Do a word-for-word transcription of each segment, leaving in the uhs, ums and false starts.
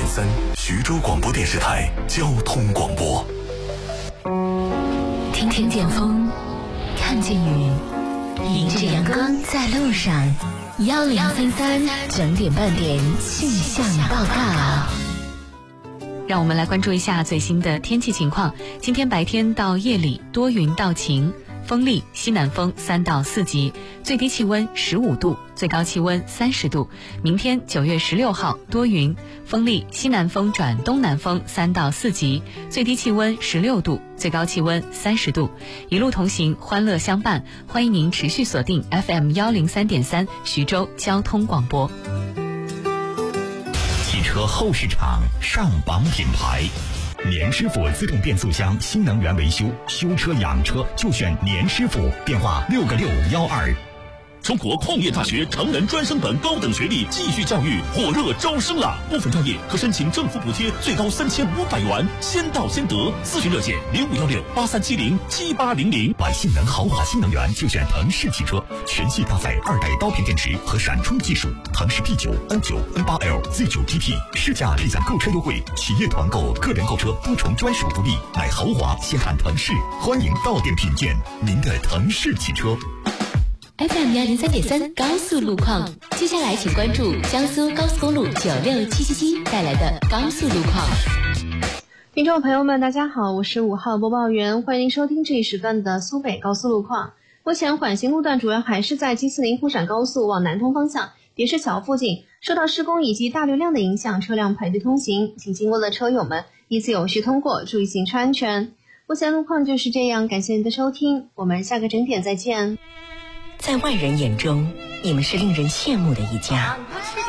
三，徐州广播电视台交通广播。 听听见风，看见雨，迎着阳光在路上。幺零三三整点半点气象报告。 让我们来关注一下最新的天气情况。今天白天到夜里多云到晴，风力西南风三到四级，最低气温十五度，最高气温三十度。明天九月十六号多云，风力西南风转东南风三到四级，最低气温十六度，最高气温三十度。一路同行，欢乐相伴，欢迎您持续锁定 F M 一零三点三徐州交通广播。 汽车后市场上榜品牌，年师傅自动变速箱新能源维修，修车养车就选年师傅，电话六个六幺二。 中国矿业大学成人专升本高等学历继续教育火热招生了，部分专业可申请政府补贴，最高三千五百元，先到先得。咨询热线零五幺六八三七零七八零零。 买性能豪华新能源就选腾势汽车，全系搭载二代刀片电池和闪充技术，腾势 P 九、N 九、N 八 L、Z 九 G T， 试驾立享购车优惠，企业团购、个人购车多重专属福利。买豪华先看腾势，欢迎到店品鉴您的腾势汽车。 F M 一零三点三高速路况，接下来请关注江苏高速公路九六七七七带来的高速路况。 听众朋友们，大家好，我是五号播报员，欢迎您收听这一时段的苏北高速路况。目前缓行路段主要还是在 G 四零沪陕高速往南通方向别市桥附近，受到施工以及大流量的影响，车辆排队通行，请经过的车友们依次有序通过，注意行车安全。目前路况就是这样，感谢您的收听，我们下个整点再见。 在外人眼中，你们是令人羡慕的一家，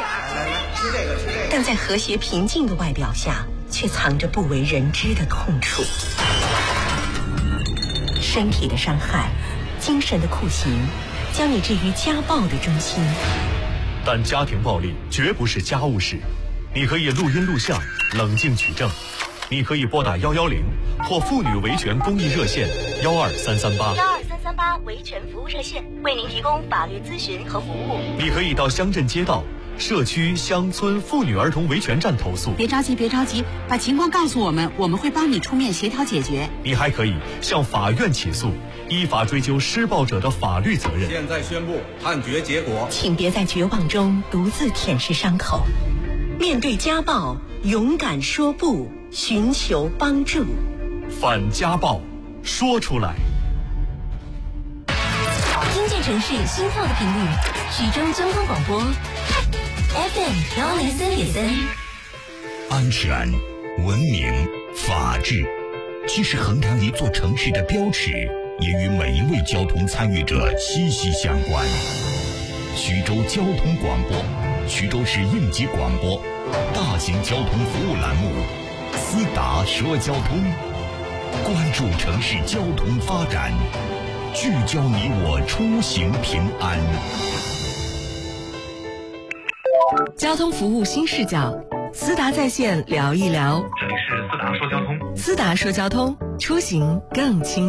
但在和谐平静的外表下，却藏着不为人知的痛楚。身体的伤害，精神的酷刑，将你置于家暴的中心。 但家庭暴力绝不是家务事，你可以录音录像，冷静取证。你可以拨打幺幺零或妇女维权公益热线幺二三三八。 幺二三三八维权服务热线为您提供法律咨询和服务。 你可以到乡镇街道、社区、乡村妇女儿童维权站投诉。 别着急，别着急，把情况告诉我们，我们会帮你出面协调解决。 你还可以向法院起诉，依法追究施暴者的法律责任。 现在宣布判决结果， 请别在绝望中独自舔舐伤口，面对家暴，勇敢说不，寻求帮助。 反家暴，说出来。 听见城市心跳的频率，徐州交通广播 F M 幺零三点三。 安全、文明、法治，既是衡量一座城市的标尺，也与每一位交通参与者息息相关。徐州交通广播，徐州市应急广播，大型交通服务栏目思达说交通，关注城市交通发展，聚焦你我出行平安。 交通服务新视角，思达在线聊一聊。 这里是思达说交通， 思达说交通，出行更轻